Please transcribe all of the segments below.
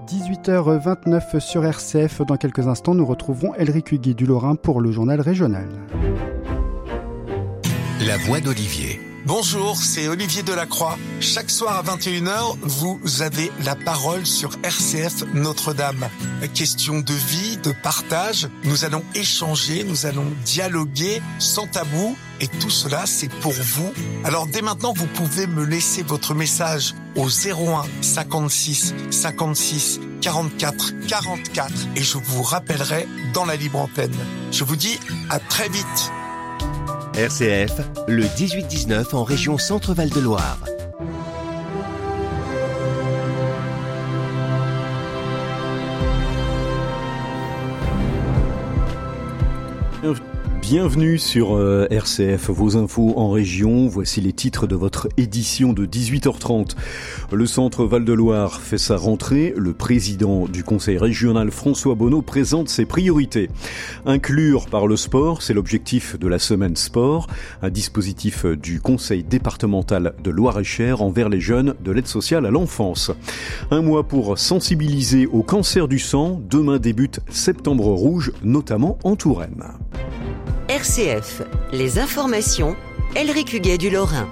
18h29 sur RCF. Dans quelques instants, nous retrouverons Elric Huguet du Lorrain pour le journal régional. La voix d'Olivier. Bonjour, c'est Olivier Delacroix. Chaque soir à 21h, vous avez la parole sur RCF Notre-Dame. Question de vie, de partage. Nous allons échanger, nous allons dialoguer sans tabou. Et tout cela, c'est pour vous. Alors dès maintenant, vous pouvez me laisser votre message au 01 56 56 44 44 et je vous rappellerai dans la libre antenne. Je vous dis à très vite. RCF, le 18-19 en région Centre-Val de Loire. Bienvenue sur RCF, vos infos en région. Voici les titres de votre édition de 18h30. Le centre Val-de-Loire fait sa rentrée. Le président du conseil régional François Bonneau présente ses priorités. Inclure par le sport, c'est l'objectif de la semaine sport, un dispositif du conseil départemental de Loir-et-Cher envers les jeunes de l'aide sociale à l'enfance. Un mois pour sensibiliser au cancer du sang. Demain débute Septembre Rouge, notamment en Touraine. RCF, les informations, Elric Huguet du Lorrain.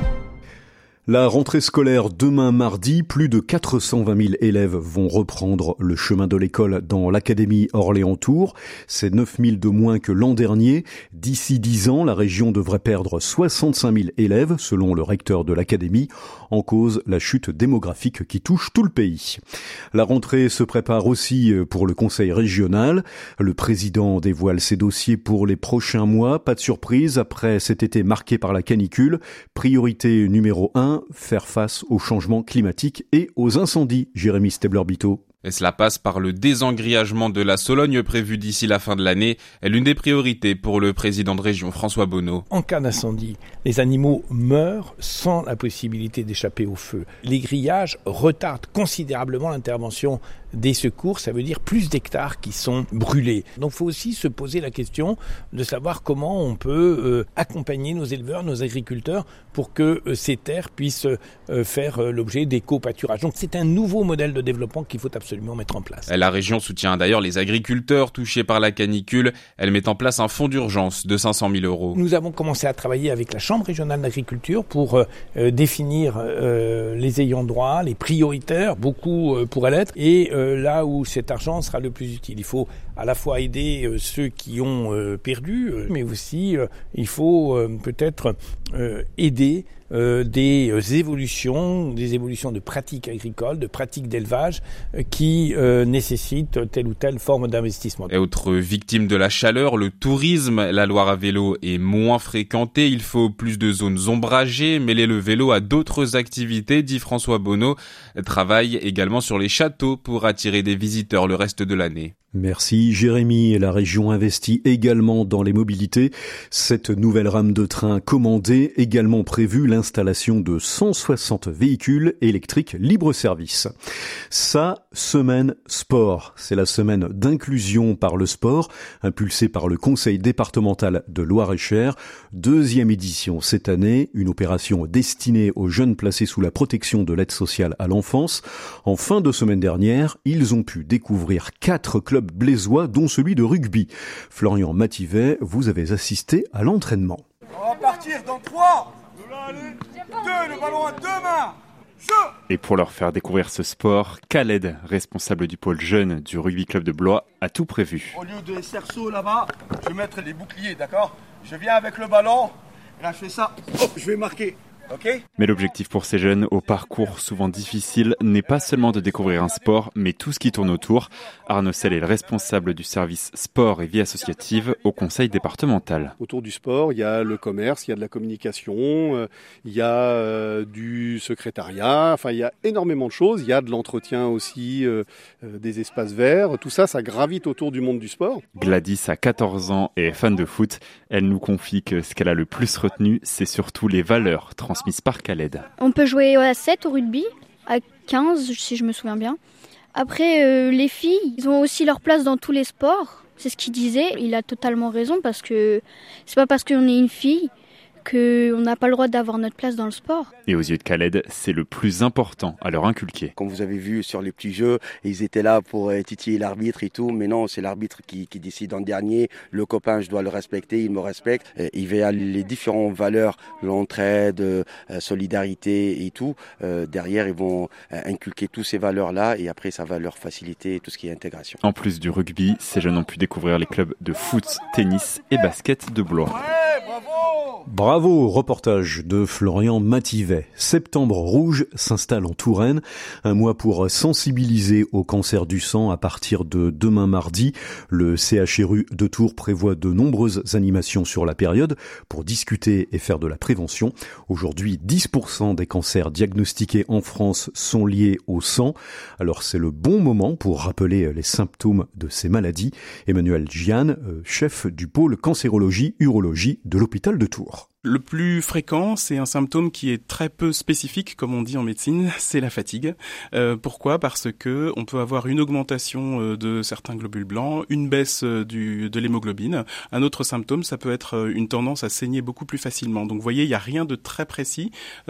La rentrée scolaire demain mardi, plus de 420 000 élèves vont reprendre le chemin de l'école dans l'académie Orléans-Tours. C'est 9 000 de moins que l'an dernier. D'ici 10 ans, la région devrait perdre 65 000 élèves, selon le recteur de l'académie. En cause, la chute démographique qui touche tout le pays. La rentrée se prépare aussi pour le conseil régional. Le président dévoile ses dossiers pour les prochains mois. Pas de surprise, après cet été marqué par la canicule. Priorité numéro 1, faire face au changement climatique et aux incendies. Jérémy Stebler-Bito. Et cela passe par le désengrillagement de la Sologne prévu d'ici la fin de l'année, est l'une des priorités pour le président de région François Bonneau. En cas d'incendie, les animaux meurent sans la possibilité d'échapper au feu. Les grillages retardent considérablement l'intervention des secours, ça veut dire plus d'hectares qui sont brûlés. Donc il faut aussi se poser la question de savoir comment on peut accompagner nos éleveurs, nos agriculteurs pour que ces terres puissent faire l'objet d'éco-pâturage. Donc c'est un nouveau modèle de développement qu'il faut absolument mettre en place. La région soutient d'ailleurs les agriculteurs touchés par la canicule. Elle met en place un fonds d'urgence de 500 000 €. Nous avons commencé à travailler avec la Chambre régionale d'agriculture pour définir les ayants droit, les prioritaires, beaucoup pourraient l'être, et là où cet argent sera le plus utile. Il faut à la fois aider ceux qui ont perdu, mais aussi il faut peut-être aider des évolutions de pratiques agricoles, de pratiques d'élevage qui nécessitent telle ou telle forme d'investissement. Et autre victime de la chaleur, le tourisme. La Loire à vélo est moins fréquentée. Il faut plus de zones ombragées, mêler le vélo à d'autres activités, dit François Bonneau. Travaille également sur les châteaux pour attirer des visiteurs le reste de l'année. Merci Jérémy. La région investit également dans les mobilités. Cette nouvelle rame de train commandée, également prévue l'installation de 160 véhicules électriques libre-service. Sa semaine sport, c'est la semaine d'inclusion par le sport, impulsée par le conseil départemental de Loir-et-Cher. Deuxième édition cette année, une opération destinée aux jeunes placés sous la protection de l'aide sociale à l'enfance. En fin de semaine dernière, ils ont pu découvrir 4 clubs blésois, dont celui de rugby. Florian Mativet, vous avez assisté à l'entraînement. On va partir dans 3, 2, le ballon à 2 mains. Et pour leur faire découvrir ce sport, Khaled, responsable du pôle jeune du rugby club de Blois, a tout prévu. Au lieu des cerceaux là-bas, je vais mettre les boucliers, d'accord ? Je viens avec le ballon, et là je fais ça, hop, je vais marquer. Okay. Mais l'objectif pour ces jeunes, au parcours souvent difficile, n'est pas seulement de découvrir un sport, mais tout ce qui tourne autour. Arnaud Selle est le responsable du service sport et vie associative au conseil départemental. Autour du sport, il y a le commerce, il y a de la communication, il y a du secrétariat, enfin il y a énormément de choses. Il y a de l'entretien aussi, des espaces verts. Tout ça, ça gravite autour du monde du sport. Gladys a 14 ans et est fan de foot. Elle nous confie que ce qu'elle a le plus retenu, c'est surtout les valeurs transmises par Khaled. On peut jouer à 7 au rugby, à 15 si je me souviens bien. Après, les filles, ils ont aussi leur place dans tous les sports. C'est ce qu'il disait. Il a totalement raison parce que c'est pas parce qu'on est une fille qu'on n'a pas le droit d'avoir notre place dans le sport. Et aux yeux de Khaled, c'est le plus important à leur inculquer. Comme vous avez vu sur les petits jeux, ils étaient là pour titiller l'arbitre et tout, mais non, c'est l'arbitre qui décide en dernier. Le copain, je dois le respecter, il me respecte. Il y a les différentes valeurs, l'entraide, solidarité et tout. Derrière, ils vont inculquer toutes ces valeurs-là et après, ça va leur faciliter tout ce qui est intégration. En plus du rugby, ces jeunes ont pu découvrir les clubs de foot, tennis et basket de Blois. Bravo, reportage de Florian Mativet. Septembre rouge s'installe en Touraine, un mois pour sensibiliser au cancer du sang à partir de demain mardi. Le CHRU de Tours prévoit de nombreuses animations sur la période pour discuter et faire de la prévention. Aujourd'hui, 10% des cancers diagnostiqués en France sont liés au sang. Alors c'est le bon moment pour rappeler les symptômes de ces maladies. Emmanuel Gian, chef du pôle cancérologie-urologie de l'hôpital de Tours. Le plus fréquent, c'est un symptôme qui est très peu spécifique, comme on dit en médecine, c'est la fatigue. Pourquoi ? Parce que on peut avoir une augmentation de certains globules blancs, une baisse de l'hémoglobine. Un autre symptôme, ça peut être une tendance à saigner beaucoup plus facilement. Donc, vous voyez, il n'y a rien de très précis.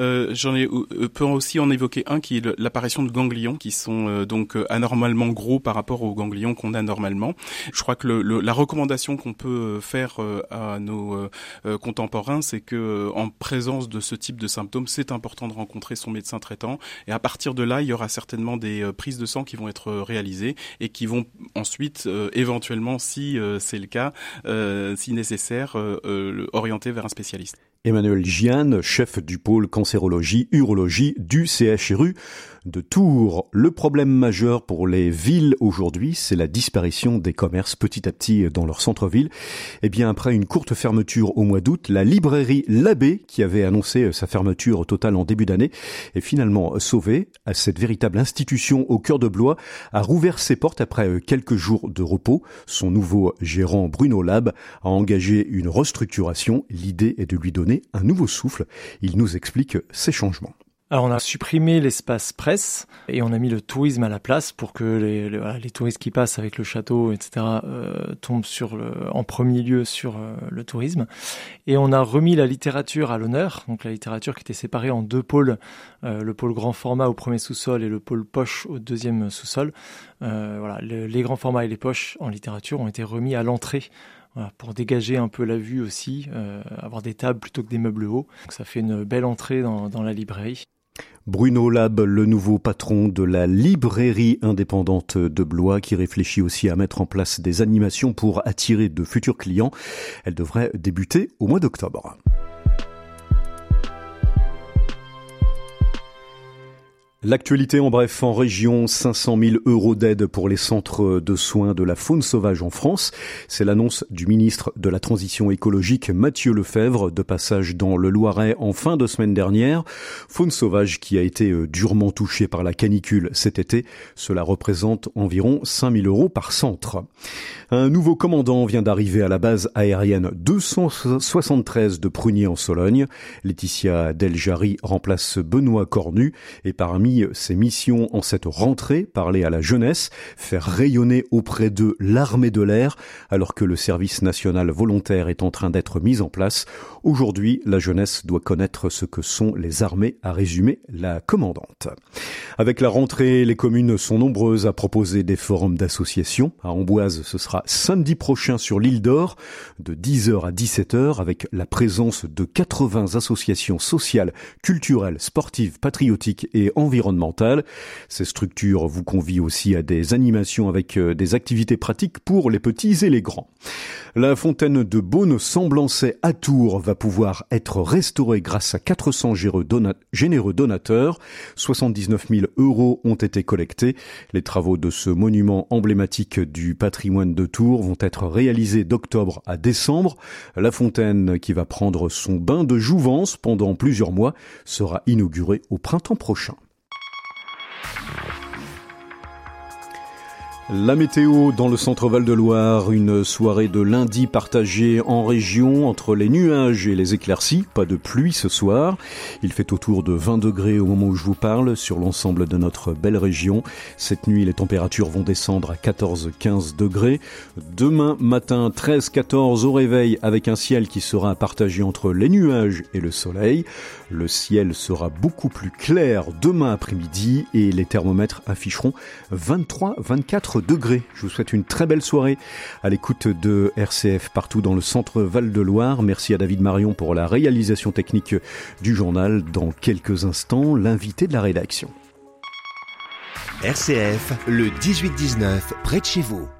Peut aussi en évoquer un qui est l'apparition de ganglions, qui sont donc anormalement gros par rapport aux ganglions qu'on a normalement. Je crois que la recommandation qu'on peut faire à nos contemporains, c'est que en présence de ce type de symptômes, c'est important de rencontrer son médecin traitant. Et à partir de là, il y aura certainement des prises de sang qui vont être réalisées et qui vont ensuite, éventuellement, si c'est le cas, si nécessaire, orienter vers un spécialiste. Emmanuel Gian, chef du pôle cancérologie-urologie du CHRU de Tours. Le problème majeur pour les villes aujourd'hui, c'est la disparition des commerces petit à petit dans leur centre-ville. Eh bien, après une courte fermeture au mois d'août, la librairie L'Abbé, qui avait annoncé sa fermeture totale en début d'année, est finalement sauvée. Cette véritable institution au cœur de Blois a rouvert ses portes après quelques jours de repos. Son nouveau gérant Bruno Lab a engagé une restructuration. L'idée est de lui donner un nouveau souffle. Il nous explique ces changements. Alors on a supprimé l'espace presse et on a mis le tourisme à la place pour que les touristes qui passent avec le château, etc. Tombent en premier lieu sur le tourisme. Et on a remis la littérature à l'honneur, donc la littérature qui était séparée en deux pôles, le pôle grand format au premier sous-sol et le pôle poche au deuxième sous-sol. Les grands formats et les poches en littérature ont été remis à l'entrée. Voilà, pour dégager un peu la vue aussi, avoir des tables plutôt que des meubles hauts. Donc ça fait une belle entrée dans la librairie. Bruno Lab, le nouveau patron de la librairie indépendante de Blois, qui réfléchit aussi à mettre en place des animations pour attirer de futurs clients. Elle devrait débuter au mois d'octobre. L'actualité en bref, en région, 500 000 € d'aide pour les centres de soins de la faune sauvage en France. C'est l'annonce du ministre de la Transition écologique Mathieu Lefebvre, de passage dans le Loiret en fin de semaine dernière. Faune sauvage qui a été durement touchée par la canicule cet été. Cela représente environ 5 000 € par centre. Un nouveau commandant vient d'arriver à la base aérienne 273 de Prunier en Sologne. Laetitia Deljari remplace Benoît Cornu et parmi ses missions en cette rentrée, parler à la jeunesse, faire rayonner auprès d'eux l'armée de l'air, alors que le service national volontaire est en train d'être mis en place. Aujourd'hui, la jeunesse doit connaître ce que sont les armées, a résumé la commandante. Avec la rentrée, les communes sont nombreuses à proposer des forums d'association. À Amboise, ce sera samedi prochain sur l'île d'Or, de 10h à 17h, avec la présence de 80 associations sociales, culturelles, sportives, patriotiques et environnementales. Ces structures vous convient aussi à des animations avec des activités pratiques pour les petits et les grands. La fontaine de Beaune-Semblançay à Tours va pouvoir être restaurée grâce à 400 généreux donateurs. 79 000 € ont été collectés. Les travaux de ce monument emblématique du patrimoine de Tours vont être réalisés d'octobre à décembre. La fontaine, qui va prendre son bain de jouvence pendant plusieurs mois, sera inaugurée au printemps prochain. La météo dans le centre Val-de-Loire, une soirée de lundi partagée en région entre les nuages et les éclaircies, pas de pluie ce soir. Il fait autour de 20 degrés au moment où je vous parle sur l'ensemble de notre belle région. Cette nuit, les températures vont descendre à 14-15 degrés. Demain matin, 13-14 au réveil avec un ciel qui sera partagé entre les nuages et le soleil. Le ciel sera beaucoup plus clair demain après-midi et les thermomètres afficheront 23-24 degrés. Je vous souhaite une très belle soirée à l'écoute de RCF partout dans le centre Val-de-Loire. Merci à David Marion pour la réalisation technique du journal. Dans quelques instants, l'invité de la rédaction. RCF, le 18-19, près de chez vous.